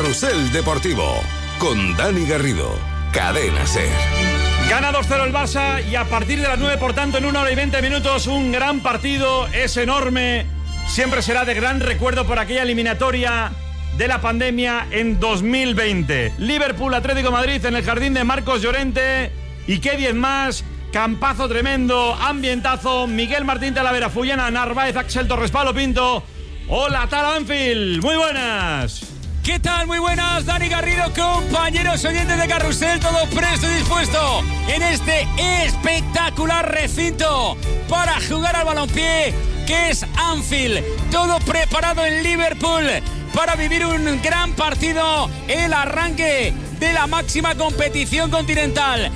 Carrusel Deportivo con Dani Garrido, Cadena SER. Gana 2-0 el Barça y a partir de las 9, por tanto, en 1 hora y 20 minutos, un gran partido, es enorme. Siempre será de gran recuerdo por aquella eliminatoria de la pandemia en 2020. Liverpool, Atlético de Madrid en el jardín de Marcos Llorente. Y qué 10 más. Campazo tremendo, ambientazo. Miguel Martín Talavera, Fullana, Narváez, Axel Torres, Pablo Pinto. Hola, tal Anfield. Muy buenas. ¿Qué tal? Muy buenas, Dani Garrido, compañeros oyentes de Carrusel, todo presto y dispuesto en este espectacular recinto para jugar al balompié que es Anfield. Todo preparado en Liverpool para vivir un gran partido, el arranque de la máxima competición continental.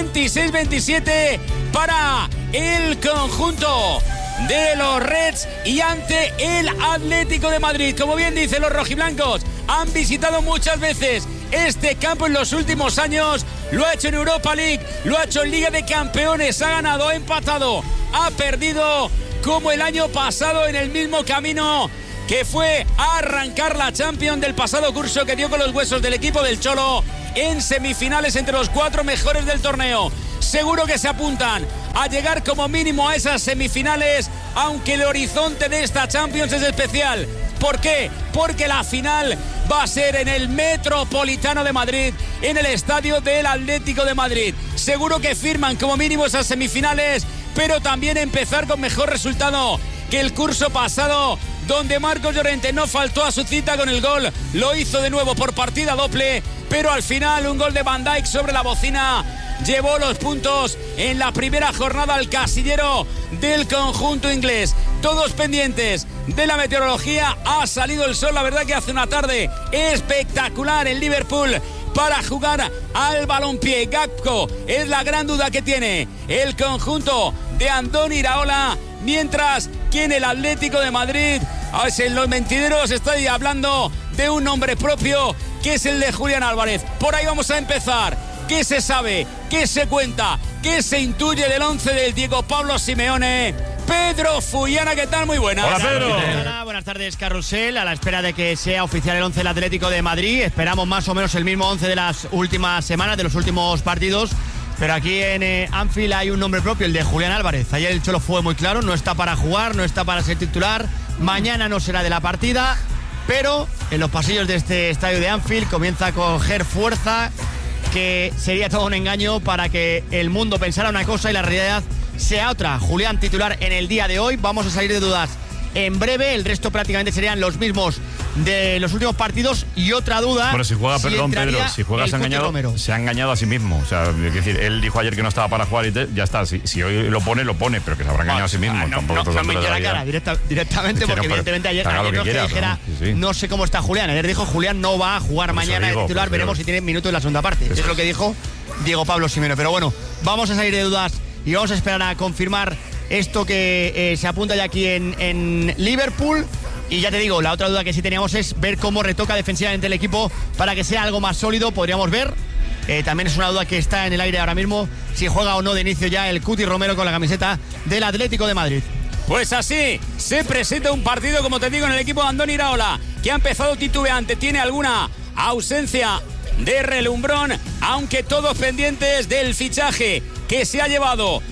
26-27 para el conjunto de los Reds y ante el Atlético de Madrid. Como bien dicen los rojiblancos, han visitado muchas veces este campo en los últimos años. Lo ha hecho en Europa League, lo ha hecho en Liga de Campeones, ha ganado, ha empatado, ha perdido, como el año pasado en el mismo camino que fue a arrancar la Champions del pasado curso, que dio con los huesos del equipo del Cholo en semifinales entre los 4 mejores del torneo. Seguro que se apuntan a llegar como mínimo a esas semifinales, aunque el horizonte de esta Champions es especial. ¿Por qué? Porque la final va a ser en el Metropolitano de Madrid, en el estadio del Atlético de Madrid. Seguro que firman como mínimo esas semifinales, pero también empezar con mejor resultado que el curso pasado, donde Marcos Llorente no faltó a su cita con el gol. Lo hizo de nuevo por partida doble, pero al final un gol de Van Dijk sobre la bocina llevó los puntos en la primera jornada al casillero del conjunto inglés. Todos pendientes de la meteorología. Ha salido el sol, la verdad que hace una tarde espectacular en Liverpool para jugar al balompié. Gakpo es la gran duda que tiene el conjunto de Andoni Iraola, mientras que en el Atlético de Madrid, en los mentideros, estoy hablando de un nombre propio, que es el de Julián Álvarez. Por ahí vamos a empezar. ¿Qué se sabe? ¿Qué se cuenta? ¿Qué se intuye del 11 del Diego Pablo Simeone? Pedro Fullana, ¿qué tal? Muy buenas. Hola, Pedro. Hola, buenas tardes, Carrusel. A la espera de que sea oficial el 11 del Atlético de Madrid. Esperamos más o menos el mismo 11 de las últimas semanas, de los últimos partidos. Pero aquí en Anfield hay un nombre propio, el de Julián Álvarez. Ayer el Cholo fue muy claro, no está para jugar, no está para ser titular. Mañana no será de la partida, pero en los pasillos de este estadio de Anfield comienza a coger fuerza, que sería todo un engaño para que el mundo pensara una cosa y la realidad sea otra. Julián titular en el día de hoy. Vamos a salir de dudas en breve. El resto prácticamente serían los mismos de los últimos partidos. Y otra duda. Bueno, si juega, perdón, Pedro, si juega se ha engañado a sí mismo. O sea, es decir, él dijo ayer que no estaba para jugar y ya está. Si hoy lo pone, pero que se habrá engañado a sí mismo. No me echa la cara directamente, porque evidentemente ayer no es que dijera, no sé cómo está Julián. Ayer dijo, Julián no va a jugar mañana de titular, veremos si tiene minutos en la segunda parte. Es lo que dijo Diego Pablo Simeone. Pero bueno, vamos a salir de dudas y vamos a esperar a confirmar esto que se apunta ya aquí en Liverpool. Y ya te digo, la otra duda que sí teníamos es ver cómo retoca defensivamente el equipo para que sea algo más sólido. Podríamos ver, también es una duda que está en el aire ahora mismo, si juega o no de inicio ya el Cuti Romero con la camiseta del Atlético de Madrid. Pues así se presenta un partido, como te digo, en el equipo de Andoni Iraola, que ha empezado titubeante, tiene alguna ausencia de relumbrón, aunque todos pendientes del fichaje que se ha llevado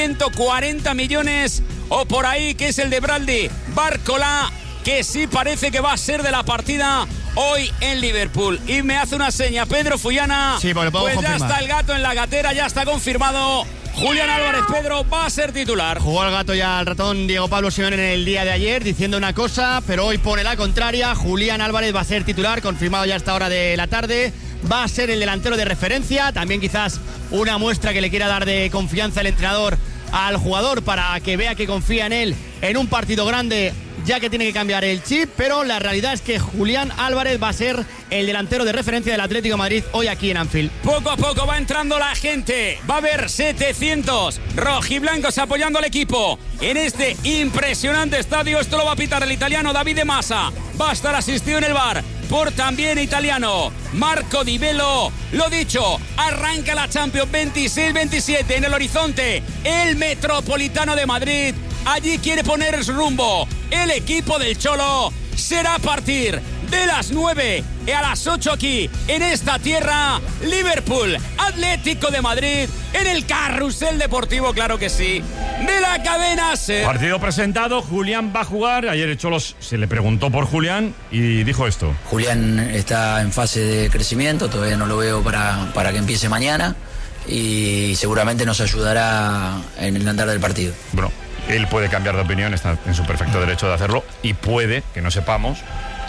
140 millones o por ahí, que es el de Bradley Barcola, que sí parece que va a ser de la partida hoy en Liverpool. Y me hace una seña Pedro Fullana. Sí, pues confirmar. Ya está el gato en la gatera, ya está confirmado. Julián Álvarez, Pedro, va a ser titular. Jugó al gato ya al ratón Diego Pablo Simeone en el día de ayer, diciendo una cosa, pero hoy pone la contraria. Julián Álvarez va a ser titular, confirmado ya a esta hora de la tarde. Va a ser el delantero de referencia. También quizás una muestra que le quiera dar de confianza el entrenador al jugador, para que vea que confía en él en un partido grande, ya que tiene que cambiar el chip. Pero la realidad es que Julián Álvarez va a ser el delantero de referencia del Atlético de Madrid hoy aquí en Anfield. Poco a poco va entrando la gente. Va a haber 700 rojiblancos apoyando al equipo en este impresionante estadio. Esto lo va a pitar el italiano Davide Massa. Va a estar asistido en el bar por también italiano Marco Di Bello. Lo dicho, arranca la Champions 26-27 en el horizonte. El Metropolitano de Madrid. Allí quiere poner su rumbo el equipo del Cholo. Será a partir de las 9 a las 8 aquí, en esta tierra. Liverpool, Atlético de Madrid, en el Carrusel Deportivo, claro que sí, de la cadena SER. Partido presentado, Julián va a jugar. Ayer Cholos se le preguntó por Julián y dijo esto. Julián está en fase de crecimiento, todavía no lo veo para que empiece mañana y seguramente nos ayudará en el andar del partido. Bueno, él puede cambiar de opinión, está en su perfecto derecho de hacerlo, y puede que no sepamos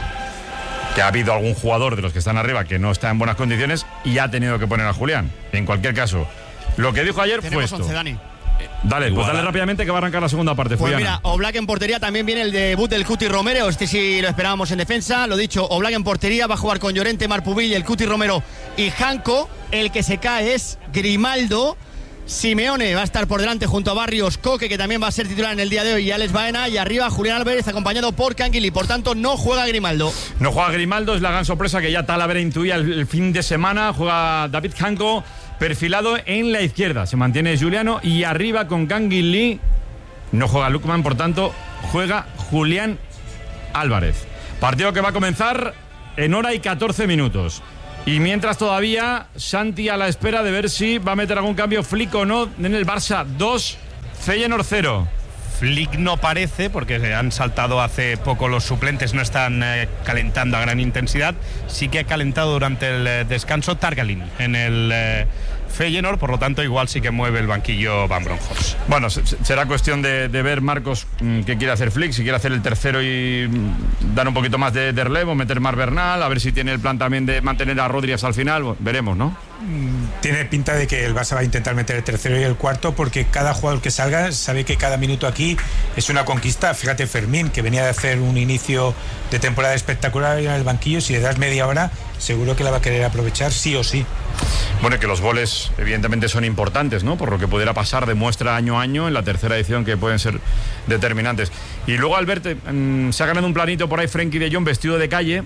que ha habido algún jugador de los que están arriba que no está en buenas condiciones y ha tenido que poner a Julián. En cualquier caso, lo que dijo ayer fue esto. 11, Dani. Dale, pues dale rápidamente que va a arrancar la segunda parte. Pues Fullana. mira, Oblak en portería, también viene el debut del Cuti Romero, este sí lo esperábamos en defensa. Lo dicho, Oblak en portería, va a jugar con Llorente, Marpubil, el Cuti Romero y Janko. El que se cae es Grimaldo. Simeone va a estar por delante junto a Barrios, Coque, que también va a ser titular en el día de hoy, y Alex Baena, y arriba Julián Álvarez acompañado por Canguilí. Por tanto, no juega Grimaldo. No juega Grimaldo, es la gran sorpresa que ya Talavera intuía el fin de semana. Juega David Janko, perfilado en la izquierda. Se mantiene Juliano, y arriba con Canguilí no juega Lukman, por tanto, juega Julián Álvarez. Partido que va a comenzar en hora y 14 minutos. Y mientras todavía Santi a la espera de ver si va a meter algún cambio Flick o no en el Barça 2, Feyenoord 0. Flick no parece, porque han saltado hace poco los suplentes, no están calentando a gran intensidad. Sí que ha calentado durante el descanso Targalin en el Feyenoord, por lo tanto igual sí que mueve el banquillo Van Bronckhorst. Bueno, será cuestión de ver, Marcos, qué quiere hacer Flick, si quiere hacer el tercero y dar un poquito más de relevo, meter más Bernal, a ver si tiene el plan también de mantener a Rodri hasta el final. Bueno, veremos, ¿no? Tiene pinta de que el Barça va a intentar meter el tercero y el cuarto, porque cada jugador que salga sabe que cada minuto aquí es una conquista. Fíjate, Fermín, que venía de hacer un inicio de temporada espectacular en el banquillo, si le das media hora seguro que la va a querer aprovechar sí o sí. Bueno, que los goles evidentemente son importantes, ¿no? Por lo que pudiera pasar, demuestra año a año en la tercera edición que pueden ser determinantes. Y luego Albert, se ha ganado un planito por ahí Frenkie de Jong vestido de calle.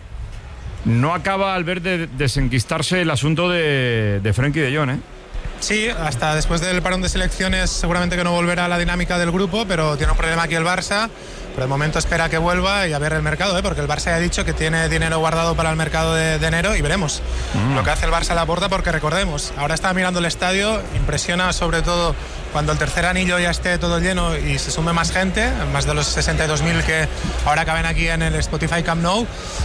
No acaba Albert de desenquistarse el asunto de Frenkie de Jong, ¿eh? Sí, hasta después del parón de selecciones seguramente que no volverá a la dinámica del grupo, pero tiene un problema aquí el Barça. Por el momento espera que vuelva y a ver el mercado, porque el Barça ya ha dicho que tiene dinero guardado para el mercado de enero y veremos lo que hace el Barça a la puerta, porque recordemos, ahora está mirando el estadio, impresiona sobre todo cuando el tercer anillo ya esté todo lleno y se sume más gente, más de los 62.000 que ahora caben aquí en el Spotify Camp Nou.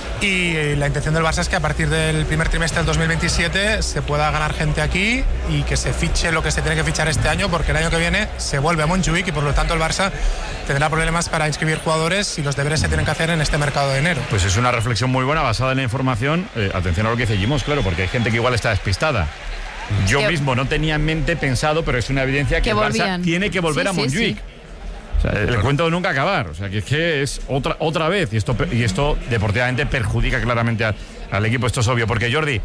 Y la intención del Barça es que a partir del primer trimestre del 2027 se pueda ganar gente aquí y que se fiche lo que se tiene que fichar este año, porque el año que viene se vuelve a Montjuic y por lo tanto el Barça tendrá problemas para inscribir jugadores y los deberes se tienen que hacer en este mercado de enero. Pues es una reflexión muy buena basada en la información. Atención a lo que dice Gimos, claro, porque hay gente que igual está despistada. Yo mismo no tenía en mente pensado, pero es una evidencia que el Barça tiene que volver a Montjuic. Sí. O sea, el cuento de nunca acabar. O sea, que es otra vez. Y esto deportivamente perjudica claramente al equipo. Esto es obvio. Porque, Jordi,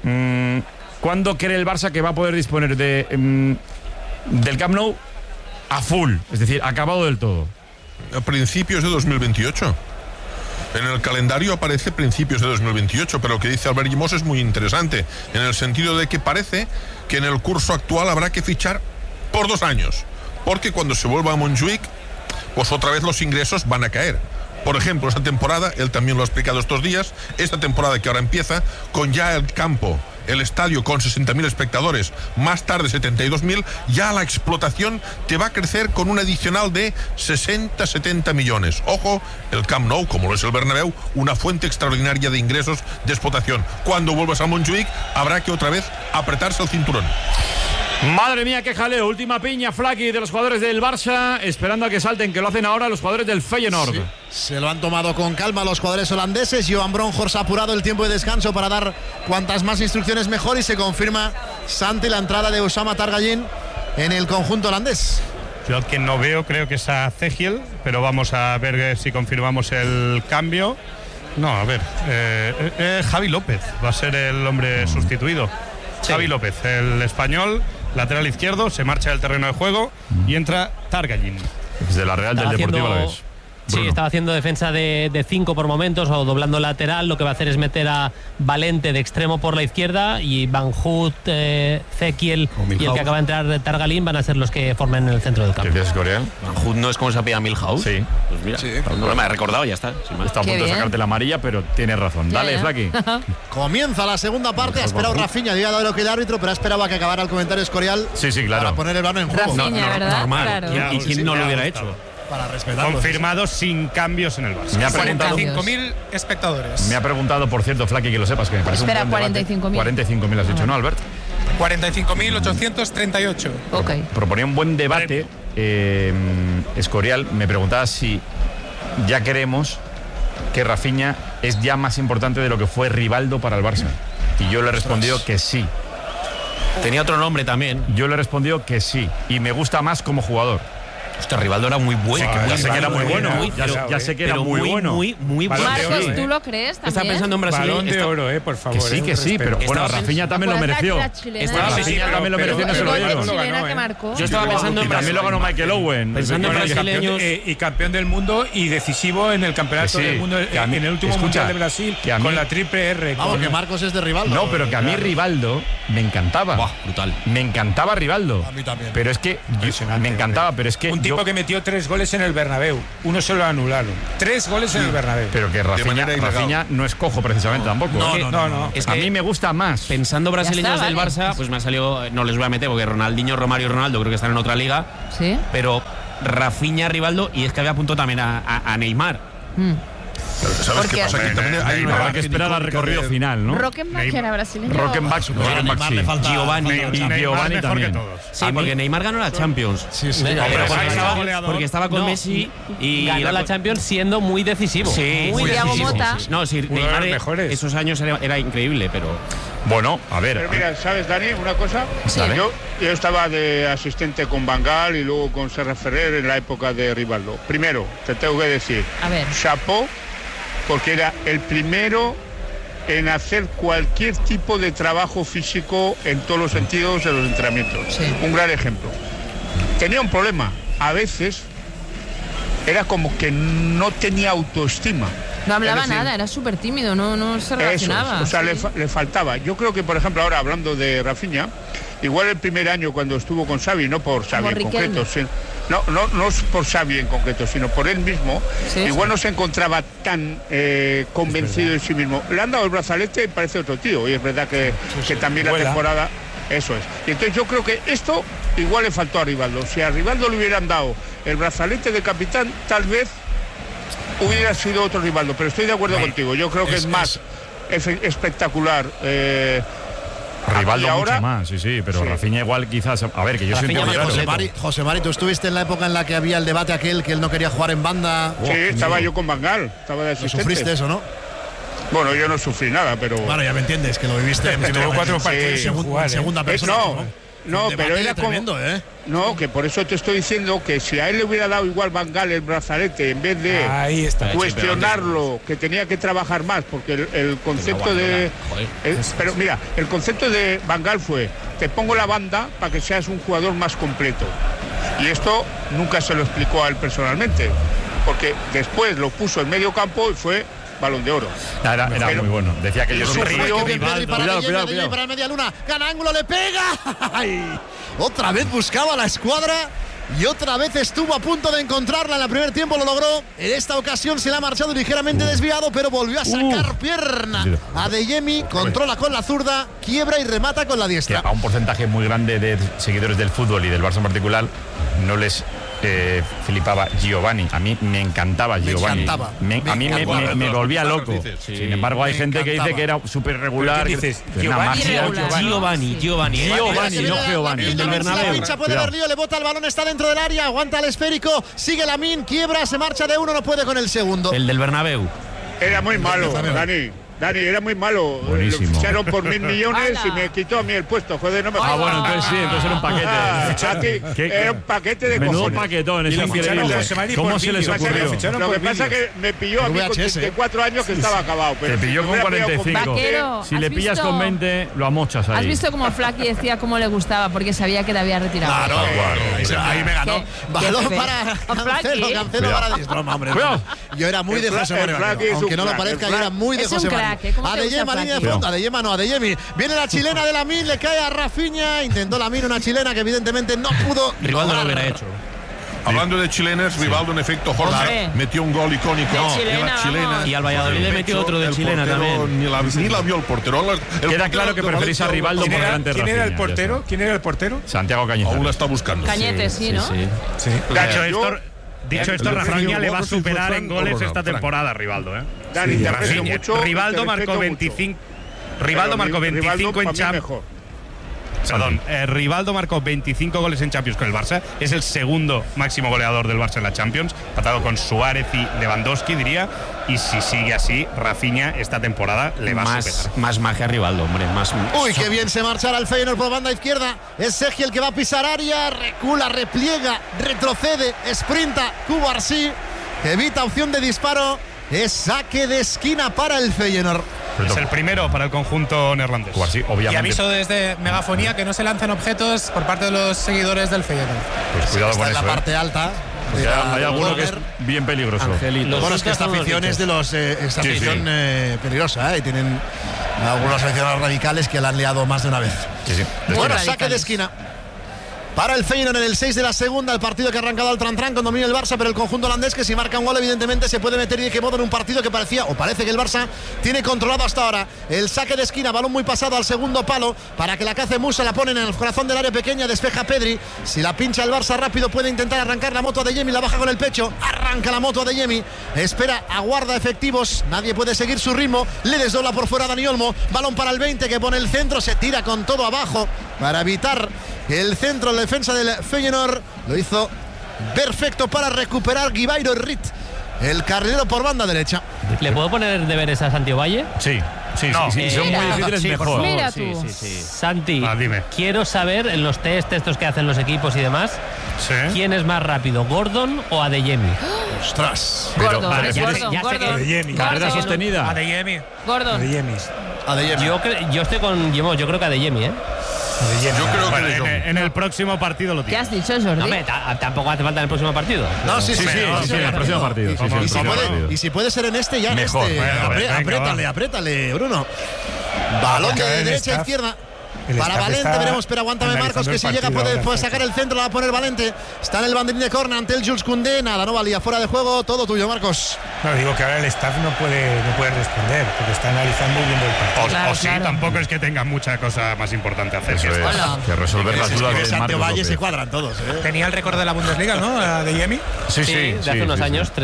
¿cuándo cree el Barça que va a poder disponer del Camp Nou a full? Es decir, acabado del todo. A principios de 2028. En el calendario aparece principios de 2028, pero lo que dice Albert Gimos es muy interesante, en el sentido de que parece que en el curso actual habrá que fichar por 2 años. Porque cuando se vuelva a Montjuic, pues otra vez los ingresos van a caer. Por ejemplo, esta temporada, él también lo ha explicado estos días, esta temporada que ahora empieza, con ya el campo, el estadio con 60.000 espectadores, más tarde 72.000, ya la explotación te va a crecer con un adicional de 60-70 millones. Ojo, el Camp Nou, como lo es el Bernabéu, una fuente extraordinaria de ingresos de explotación. Cuando vuelvas a Montjuic, habrá que otra vez apretarse el cinturón. Madre mía, qué jaleo. Última piña, Flaky, de los jugadores del Barça, esperando a que salten, que lo hacen ahora los jugadores del Feyenoord. Sí, se lo han tomado con calma los jugadores holandeses. Johan Bronkhorst ha apurado el tiempo de descanso para dar cuantas más instrucciones mejor, y se confirma, Santi, la entrada de Oussama Targayin en el conjunto holandés. Yo al que no veo creo que es a Cegiel, pero vamos a ver si confirmamos el cambio. No, a ver, Javi López va a ser el hombre sustituido. Sí. Javi López, el español, lateral izquierdo, se marcha del terreno de juego y entra Targayin. Desde la Real del Deportivo Alavés. Sí, estaba haciendo defensa de 5 por momentos o doblando lateral. Lo que va a hacer es meter a Valente de extremo por la izquierda y Van Hout, Zekiel y el que acaba de entrar Targalín van a ser los que formen el centro del campo. ¿Qué es Coreal? Van Hout no es como se apellida Milhouse. Sí. Pues mira, no me ha recordado, ya está. Está a punto de sacarte la amarilla, pero tienes razón. Dale, Flaky. Comienza la segunda parte. Ha esperado Rafinha, había dado lo que el árbitro, pero ha esperado a que acabara el comentario Escorial. Sí, claro. Para poner el balón en juego. Rafinha, ¿verdad? Normal. Claro. ¿Y quién no lo hubiera hecho? Para respetarlo. Confirmado sin cambios en el Barça. Me ha preguntado 45.000 espectadores. Me ha preguntado, por cierto, Flaky, que lo sepas, que me parece Espera, un buen debate. 45.000. 45.000 has dicho, ¿no, Albert? 45.838. Ok. Proponía un buen debate. Escorial me preguntaba si ya creemos que Rafinha es ya más importante de lo que fue Rivaldo para el Barça. Y yo le he respondido que sí. Tenía otro nombre también. Yo le he respondido que sí. Y me gusta más como jugador. Hostia, Rivaldo era muy bueno. Ya sé que era muy bueno. Pero- Ya sé que era muy bueno. Muy bueno. Marcos, ¿tú lo crees también? Estaba pensando en Brasil. Balón de oro, por favor. Que sí, pero bueno, Estaba- Rafinha también lo mereció. Rafinha también lo mereció, no se lo dieron. chilena que marcó. Yo estaba pensando Y en también lo ganó Michael Owen. Pensando en Bueno, brasileños. y campeón del mundo y decisivo en el campeonato Que sí, del mundo que a mí- en el último escucha, mundial de Brasil que a mí- con la triple R. Vamos, con- que Marcos es de Rivaldo. No, pero que a mí Rivaldo me encantaba. Buah, brutal. Me encantaba Rivaldo. A mí también. Pero es que Impresionante, me encantaba, pero es que un tipo yo- que metió 3 goles en el Bernabéu. Uno se lo anularon. 3 goles en el Bernabéu. Pero que Rafinha, manera ilegal. Rafinha no es cojo precisamente tampoco. No. Es A que mí me gusta más. pensando brasileños Ya está, del vale. Barça, pues me ha salido, no les voy a meter porque Ronaldinho, Romario y Ronaldo creo que están en otra liga, Sí. pero Rafinha, Rivaldo y es que había apuntado también a Neymar. Pero ¿sabes qué Porque- pasa? Que también hay una Habrá que esperar al recorrido final, ¿no? Rockenbach, que era brasileño. Rockenbach A Neymar sí. le falta- Giovanni. falta- Y Giovanni mejor también. que todos. Sí, porque Neymar ganó la Champions. Sí, sí. Pero Hombre, porque estaba con No. Messi y Ganó la Champions siendo muy decisivo. Sí, Muy Thiago decisivo. Mota. No, sí, Uno de Neymar los mejores. esos años era increíble, pero Bueno, a ver. Pero mira, ¿sabes, Dani, una cosa? Dale. Yo estaba de asistente con Van Gaal y luego con Serra Ferrer en la época de Rivaldo. Primero, te tengo que decir, A ver. chapó, porque era el primero en hacer cualquier tipo de trabajo físico en todos los sentidos de los entrenamientos. Sí. Un gran ejemplo. Tenía un problema. A veces era como que no tenía autoestima. No hablaba Es decir, nada, era súper tímido, no se Eso, relacionaba. o sea, sí. le faltaba. Yo creo que, por ejemplo, ahora hablando de Rafinha, igual el primer año cuando estuvo con Xavi, no por Xavi en Riquelme. concreto, no es por Xavi en concreto, sino por él mismo, Sí, igual no se encontraba tan convencido de sí mismo. Le han dado el brazalete y parece otro tío, y es verdad que también la Vuela. temporada, eso es. Y entonces yo creo que esto igual le faltó a Rivaldo. Si a Rivaldo le hubieran dado el brazalete de capitán, tal vez hubiera sido otro Rivaldo, pero estoy de acuerdo contigo. Yo creo que es más espectacular. Rivaldo y ahora- mucho más, sí, pero Sí. Rafinha igual quizás. A ver, que yo soy un Rafinha tío más claro. José Mari, tú estuviste en la época en la que había el debate aquel que él no quería jugar en banda. Sí, estaba yo con Van Gaal, estaba de Lo asistente. sufriste eso, ¿no? Bueno, yo no sufrí nada, pero... Bueno, ya me entiendes, que lo viviste en Estuvo 4 Sí, partidos sin jugar. segunda persona. no, Un pero debate era como... tremendo, ¿eh? No, que por eso te estoy diciendo que si a él le hubiera dado igual Van Gaal el brazalete, en vez de Ahí está. cuestionarlo, que tenía que trabajar más, porque el concepto de... pero mira, el concepto de Van Gaal fue, te pongo la banda para que seas un jugador más completo. Y esto nunca se lo explicó a él personalmente, porque después lo puso en medio campo y fue Balón de Oro. Era Pero- muy bueno. Decía que yo soy Sufrió- Qué bien, Pedri para Cuidado, Guillem, cuidado, Guillem cuidado. para el media luna. Gana ángulo, le pega. ¡Ay! Otra vez buscaba la escuadra y otra vez estuvo a punto de encontrarla. En el primer tiempo lo logró. En esta ocasión se le ha marchado ligeramente desviado, pero volvió a sacar pierna a Adeyemi. Controla con la zurda, quiebra y remata con la Que diestra. a un porcentaje muy grande de seguidores del fútbol y del Barça en particular no les flipaba Giovanni. A mí me encantaba Giovanni. encantaba. A mí me volvía loco. dices. Sin embargo, hay gente que dice que era súper regular. ¿Pero qué dices? que una Giovanni magia. Irregular. Giovanni. Giovanni, no Giovanni. El del Bernabéu. La pincha, puede haber lío, le bota el balón, está dentro del área, aguanta el esférico, sigue Lamin, quiebra, se marcha de uno, no puede con el segundo. El del Bernabéu. Era muy malo, Dani. Dani, era muy malo. Buenísimo. Lo ficharon por 1.000 millones y me quitó a mí el puesto. Joder, no me Ah, bueno, entonces sí, entonces era un paquete. Era un paquete de Menudo cojones. paquetón, es increíble. ¿Cómo se les ocurrió? Lo que pasa es que me pilló a mí con 34 años que estaba acabado. Pero Te pilló con 45. Vaquero, Si le ¿has pillas visto? con 20, lo amochas ahí. ¿Has visto cómo Flaky decía cómo le gustaba? Porque sabía que te había retirado. Ahí me ganó. Balón qué para Cancelo, Flaky. Cancelo para... Es broma, hombre. Cuidado. Yo era muy de José Manuel. Flaky es un Aunque no lo crack, parezca, el yo era muy de Es un José crack, Manuel. ¿cómo te gusta Adeyemi, línea de Flaky? fondo. Adeyemi no, Adeyemi. Viene la chilena de Lamine, le cae a Rafinha. Intentó Lamine una chilena que evidentemente no pudo. Rivaldo lo lograr. hubiera hecho. Hablando de chilenas, Rivaldo en efecto Jorge Hombre. metió un gol icónico De de chilena, la chilena. vamos. Y al Valladolid le metió otro de El chilena portero también. Ni la vio el portero. Queda claro que preferís a Rivaldo por delante de ¿Quién era el Rafinha, portero? ¿Quién era el portero? Santiago Cañizares. Aún la está buscando. Cañete, sí, ¿no? Dicho esto, Rafinha le va a superar en goles Ronaldo, esta Frank. temporada, Rivaldo. Dani, te aprecio Rafinha. mucho, Rivaldo te marcó respeto 25. mucho. Rivaldo Pero marcó Rivaldo 25 para en mí Champions. mejor. Perdón, Rivaldo marcó 25 goles en Champions con el Barça. Es el segundo máximo goleador del Barça en la Champions, empatado con Suárez y Lewandowski, diría. Y si sigue así, Rafinha esta temporada le va a superar. Más magia Rivaldo, hombre. Más. Uy, qué bien se marchará el Feyenoord por banda izquierda. Es Sergi el que va a pisar área. Recula, repliega, retrocede, sprinta. Cubarsí evita opción de disparo. Es saque de esquina para el Feyenoord. Es el primero para el conjunto neerlandés. Sí, obviamente. Y aviso desde Megafonía que no se lancen objetos por parte de los seguidores del Feyenoord. Pues cuidado Está con en la eso. parte alta. Porque hay alguno que es bien peligroso. Bueno, es que esta afición es de los. Esta afición peligrosa, y tienen algunos aficionados radicales que la han liado más de una vez. Sí, sí. Bueno, saque de esquina. Para el Feyenoord en el 6 de la segunda, el partido que ha arrancado al Tran-Tran con dominio el Barça, pero el conjunto holandés que si marca un gol evidentemente se puede meter y de qué modo en un partido que parecía o parece que el Barça tiene controlado hasta ahora. El saque de esquina, balón muy pasado al segundo palo para que la cace Musa, la ponen en el corazón del área pequeña, despeja Pedri. Si la pincha el Barça rápido puede intentar arrancar la moto a Adeyemi, la baja con el pecho, arranca la moto a Adeyemi, espera, aguarda efectivos, nadie puede seguir su ritmo, le desdobla por fuera a Dani Olmo, balón para el 20 que pone el centro, se tira con todo abajo para evitar el centro, la defensa del Feyenoord lo hizo perfecto para recuperar Guibairo Rit, el carrilero por banda derecha. ¿Le puedo poner deberes a Santi Valle? Sí, sí, sí. Son muy difíciles, Sí, por mejor. favor. Mira Sí, tú. sí, sí. Santi, Dime. quiero saber en los test estos que hacen los equipos y demás, Sí. ¿quién es más rápido, Gordon o Adeyemi? Ostras. Gordon, vale, es ya sé- Gordon, ya sé que- Gordon. Adeyemi. Carrera Gordon. sostenida. Adeyemi. Gordon. Adeyemi. Yo estoy con Guillermo, yo creo que Adeyemi, ¿eh? Yo creo Bueno, que en el próximo partido lo ¿Qué tiene. has dicho, Jordi? No, hombre, tampoco hace falta en el próximo partido. No, sí, Sí, en el próximo partido. Sí, sí, en el Y si, próximo puede, partido. y si puede ser en este, ya Mejor. en este. Bueno, venga, Apriétale, va. apriétale, Bruno. Balón Porque de el derecha a staff- izquierda. el Para staff Valente, está veremos, pero aguántame Marcos, analizando que el si llega partido puede ahora, sacar el centro, la va a poner Valente. Está en el banderín de córner ante el Jules Koundé. Nada, no valía, fuera de juego, todo tuyo, Marcos. No, digo que ahora el staff no puede responder porque está analizando y viendo el partido. Claro, O sí, claro. tampoco es que tenga mucha cosa más importante a hacer. Eso que esto. es, que resolver las dudas de Santiago Marcos Valle López. se cuadran todos. Tenía el récord de la Bundesliga, ¿no? Adeyemi. Sí, sí, de hace sí, unos sí, años, sí.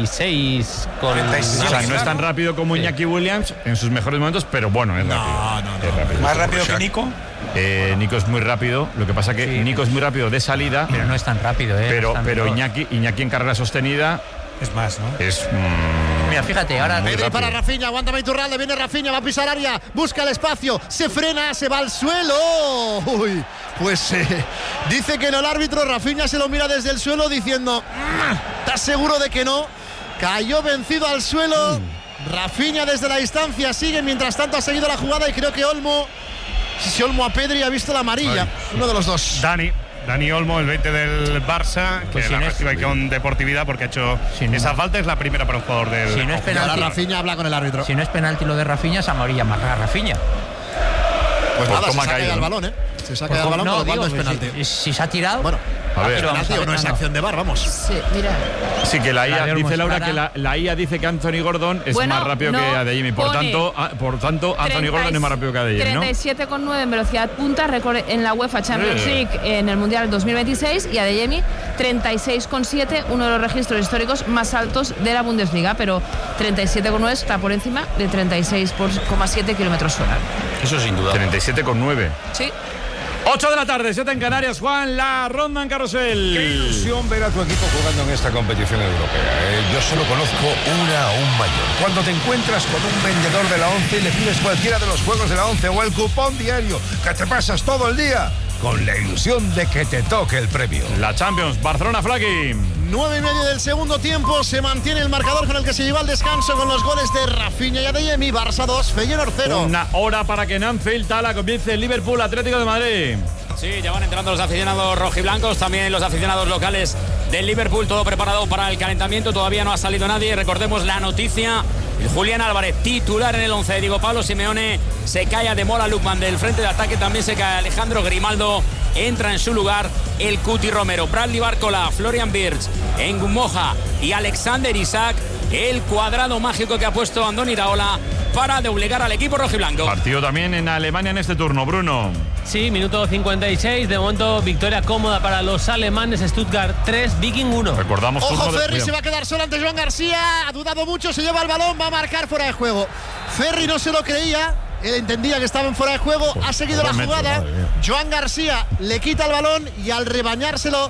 36 con... 36. O sea, no es tan rápido como Iñaki Williams En sus mejores momentos, pero bueno, es rápido. Es rápido. Más rápido que Nico. Nico es muy rápido. Lo que pasa que Nico es muy rápido de salida, Pero no es tan rápido, ¿eh? pero, No es tan pero veloz. Iñaki en carrera sostenida Es más, ¿no? es. Mira, fíjate, ahora. Muy Pedri para rápido. Rafinha, aguántame Iturralde, viene Rafinha, va a pisar área, busca el espacio, se frena, se va al suelo. Uy, pues dice que no el árbitro, Rafinha se lo mira desde el suelo diciendo, ¿estás seguro de que no? Cayó vencido al suelo. Rafinha desde la distancia sigue, mientras tanto ha seguido la jugada y creo que Olmo, si Olmo a Pedri ha visto la amarilla, uno de los dos. Dani Olmo, el 20 del Barça, Pues que si la no es- recibe con deportividad porque ha hecho Si no- esa falta, es la primera para un jugador del. Si no es Y ahora penalti, Rafinha habla con el árbitro. si no es penalti lo de Rafinha, es amarilla más Rafinha. Pues Por nada, se cómo ha saca caído, el ¿no? balón, Se saca el balón, por lo cual no es penalti. Si se ha tirado. Bueno, A ver, ¿es penalti o no es acción de VAR? Vamos. Sí, mira. sí que la IA, La de Olmo dice es Laura clara. que la IA dice que Anthony Gordon es Bueno, más rápido no, que Adeyemi. Por pone tanto, Anthony Gordon es más rápido que Adeyemi, ¿no? 37,9 en velocidad punta, récord en la UEFA Champions League en el Mundial 2026, y Adeyemi 36,7, uno de los registros históricos más altos de la Bundesliga, pero 37,9 está por encima de 36,7 kilómetros hora. Eso sin duda. 37,9. Sí. 8 de la tarde, 7 en Canarias. Juan, la ronda en Carrusel. Qué ilusión ver a tu equipo jugando en esta competición europea. Yo solo conozco una aún mayor. Cuando te encuentras con un vendedor de la 11 y le pides cualquiera de los juegos de la 11 o el cupón diario, que te pasas todo el día con la ilusión de que te toque el premio. La Champions, Barcelona, Flaqui. 9:30 del segundo tiempo, se mantiene el marcador con el que se lleva al descanso con los goles de Rafinha y Adeyemi. Barça 2, Feyenoord 0. Una hora para que en Anfield Tala comience el Liverpool Atlético de Madrid. Sí, ya van entrando los aficionados rojiblancos, también los aficionados locales del Liverpool, todo preparado para el calentamiento. Todavía no ha salido nadie. Recordemos la noticia: Julián Álvarez, titular en el 11 de Diego Pablo Simeone. Se cae Ademola Lookman del frente de ataque, también se cae Alejandro Grimaldo. Entra en su lugar el Cuti Romero, Bradley Barcola, Florian Wirtz, Ngumoja y Alexander Isak. El cuadrado mágico que ha puesto Andoni Iraola para doblegar al equipo rojiblanco. Partido también en Alemania en este turno, Bruno. Sí, minuto 56. De momento, victoria cómoda para los alemanes. Stuttgart 3, Viking 1. Recordamos Ojo, Ferri se va a quedar solo ante Joan García. Ha dudado mucho, se lleva el balón, va a marcar fuera de juego. Ferri no se lo creía. Él entendía que estaba en fuera de juego. Ha seguido la jugada. Joan García le quita el balón y al rebañárselo,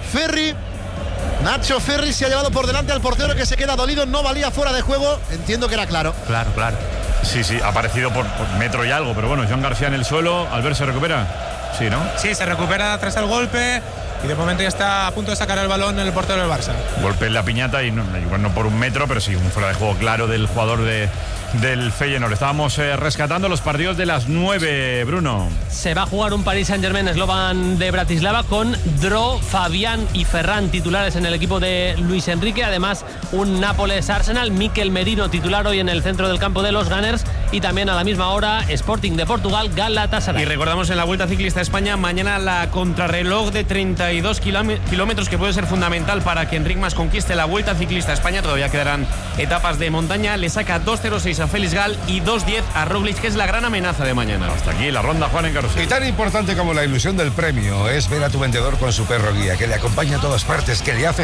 Nacho Ferri se ha llevado por delante al portero, que se queda dolido. No valía fuera de juego. Entiendo que era claro. Claro. Sí, ha aparecido por metro y algo, pero bueno, Joan García en el suelo. Albert se recupera. Sí, ¿no? Sí, se recupera tras el golpe y de momento ya está a punto de sacar el balón el portero del Barça. Golpe en la piñata y igual no por un metro, pero sí un fuera de juego claro del jugador del Feyenoord. Estábamos rescatando los partidos de las 9, Bruno. Se va a jugar un Paris Saint-Germain Slovan de Bratislava con Dro, Fabián y Ferran titulares en el equipo de Luis Enrique. Además, un Nápoles Arsenal, Mikel Merino titular hoy en el centro del campo de los Gunners. Y también a la misma hora, Sporting de Portugal, Galatasaray. Y recordamos en la Vuelta Ciclista a España, mañana la contrarreloj de 32 kilómetros, que puede ser fundamental para que Enric Mas conquiste la Vuelta Ciclista a España. Todavía quedarán etapas de montaña. Le saca 2.06 a Félix Gal y 2.10 a Roglic, que es la gran amenaza de mañana. Hasta aquí la ronda, Juan, en Carrusel. Y tan importante como la ilusión del premio es ver a tu vendedor con su perro guía, que le acompaña a todas partes, que le hace